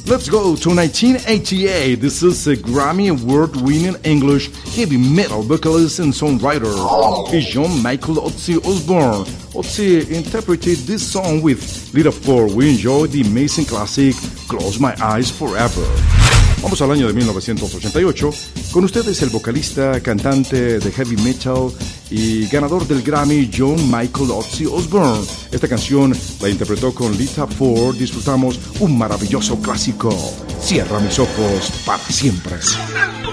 Let's go to 1988. This is a Grammy Award-winning English heavy metal vocalist and songwriter. It's John Michael Ozzy Osbourne. Ozzy interpreted this song with Lita Ford. We enjoy the amazing classic Close My Eyes Forever. Vamos al año de 1988. Con ustedes el vocalista, cantante de heavy metal y ganador del Grammy, John Michael Ozzy Osbourne. Esta canción la interpretó con Lita Ford. Disfrutamos un maravilloso clásico. Cierra mis ojos para siempre.